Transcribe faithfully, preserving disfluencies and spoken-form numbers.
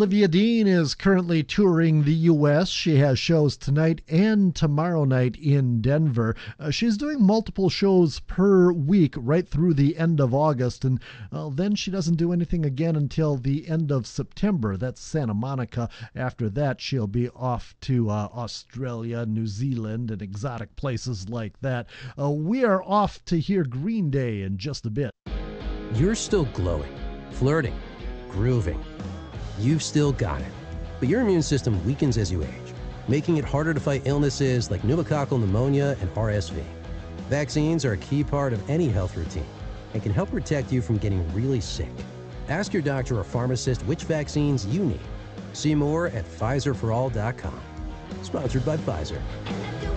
Olivia Dean is currently touring the U S. She has shows tonight and tomorrow night in Denver. Uh, she's doing multiple shows per week right through the end of August, and uh, then she doesn't do anything again until the end of September. That's Santa Monica. After that, she'll be off to uh, Australia, New Zealand, and exotic places like that. Uh, we are off to hear Green Day in just a bit. You're still glowing, flirting, grooving. You've still got it. But your immune system weakens as you age, making it harder to fight illnesses like pneumococcal pneumonia and R S V. Vaccines are a key part of any health routine and can help protect you from getting really sick. Ask your doctor or pharmacist which vaccines you need. See more at Pfizer for all dot com. Sponsored by Pfizer.